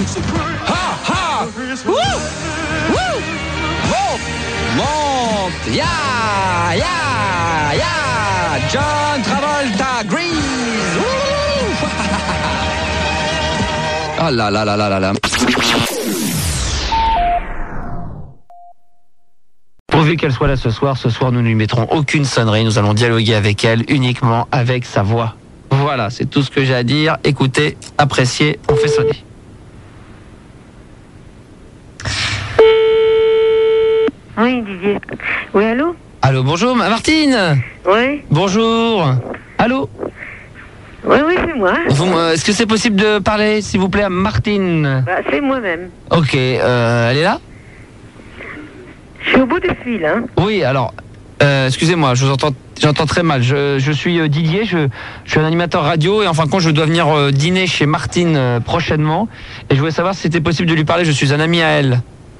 Ha ha. Wouh. Wouh. Monte. Ya. John Travolta. Grease. Wouh. Ah là là là là là là. Pourvu qu'elle soit là ce soir nous ne lui mettrons aucune sonnerie, nous allons dialoguer avec elle uniquement avec sa voix. Voilà, c'est tout ce que j'ai à dire. Écoutez, appréciez, on fait sonner. Oui, Didier. Oui, allô? Allô, bonjour, Martine. Oui. Bonjour. Allô? Oui, c'est moi. Est-ce que c'est possible de parler, s'il vous plaît, à Martine? Bah, c'est moi-même. Ok, elle est là? Je suis au bout du fil, hein. Oui, alors, excusez-moi, j'entends très mal. Je suis Didier, je suis un animateur radio et en fin de compte, je dois venir dîner chez Martine prochainement. Et je voulais savoir si c'était possible de lui parler, je suis un ami à elle.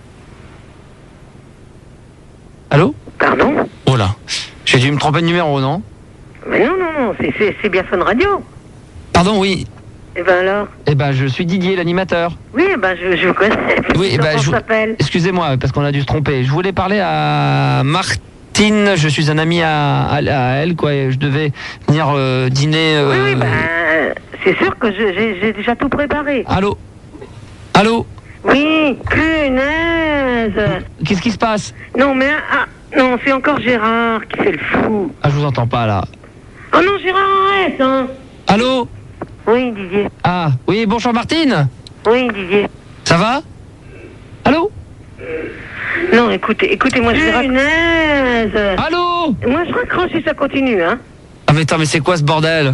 Allô? Pardon? Oh là, j'ai dû me tromper de numéro, non? Mais non, c'est bien Fun Radio. Pardon, oui. Et ben alors? Eh ben, je suis Didier, l'animateur. Oui, ben je vous connais. Oui, Comment s'appelle? Excusez-moi, parce qu'on a dû se tromper. Je voulais parler à Martine, je suis un ami à elle, quoi, et je devais venir dîner... Oui, ben, c'est sûr que j'ai déjà tout préparé. Allô? Allô? Oui, punaise! Qu'est-ce qui se passe? Non, mais... non, c'est encore Gérard qui fait le fou. Ah, je vous entends pas, là. Oh non, Gérard, arrête, hein! Allô? Oui, Didier. Ah, oui, bonjour Martine. Oui, Didier. Ça va? Allô? Non, écoutez-moi, je vais Allô? Moi, je raccroche et ça continue, hein. Ah, mais attends, mais c'est quoi ce bordel?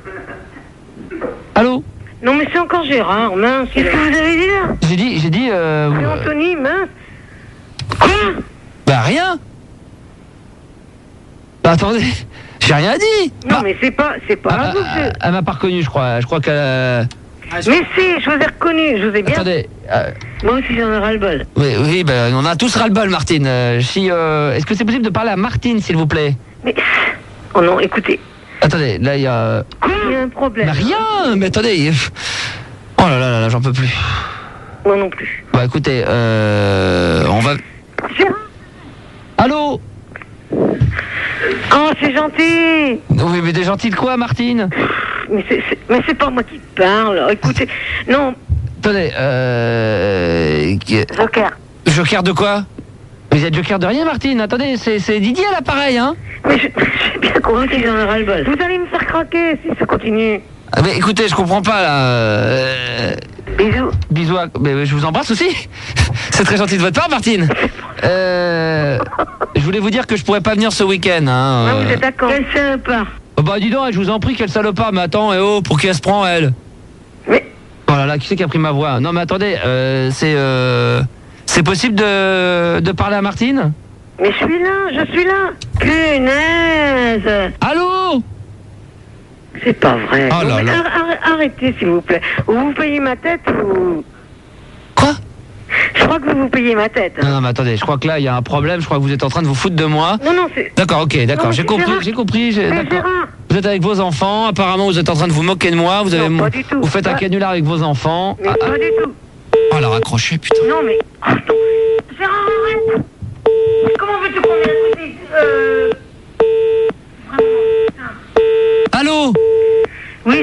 Allô? Non, mais c'est encore Gérard, mince. Qu'est-ce que vous avez dit, là? J'ai dit... C'est Anthony, mince. Quoi? Bah, rien. Bah, attendez, j'ai rien dit. Non, mais c'est pas à vous, elle m'a pas reconnu, je crois. Je crois qu'elle... Mais si, je vous ai reconnu, je vous ai bien... Attendez... Moi aussi, j'en ai ras-le-bol. Oui, ben, on a tous ras-le-bol, Martine. Est-ce que c'est possible de parler à Martine, s'il vous plaît? Mais... Oh non, écoutez. Attendez, là, il y a... Quoi? Il y a un problème. Bah, rien, mais attendez... Oh là là là, j'en peux plus. Moi non plus. Bah, écoutez, on va... Gérard? Allô? Oh, c'est gentil. Oui, mais t'es gentil de quoi, Martine? Mais c'est pas moi qui parle. Écoutez, non. Attendez, Joker. Joker de quoi? Vous êtes joker de rien, Martine. Attendez, c'est Didier à l'appareil, hein? Mais j'ai bien compris, j'en ai ras-le-bol. Vous allez me faire craquer si ça continue. Ah, mais écoutez, je comprends pas, là. Bisous. Bisous, mais je vous embrasse aussi. C'est très gentil de votre part, Martine. Je voulais vous dire que je pourrais pas venir ce week-end, hein. Ah, vous êtes d'accord? Quel salopard. Oh bah dis donc, je vous en prie, quelle salopard. Mais attends, pour qui elle se prend, elle? Mais... Oh là là, qui c'est qui a pris ma voix? Non mais attendez, c'est possible de parler à Martine? Mais je suis là. Punaise. Allô? C'est pas vrai. Oh là Non, mais là. arrêtez, s'il vous plaît. Ou vous payez ma tête ou... Quoi? Je crois que vous payez ma tête. Non mais attendez, je crois que là il y a un problème, je crois que vous êtes en train de vous foutre de moi. Non, c'est... D'accord, ok, d'accord, Non, j'ai compris, d'accord. Gérard. Vous êtes avec vos enfants, apparemment vous êtes en train de vous moquer de moi, Non, pas du tout. Vous faites un canular avec vos enfants. Mais pas du tout. Oh la raccroché, putain. Non, mais... Oh, non. Gérard, arrête. Comment veux-tu qu'on vienne? Vraiment, putain. Allô?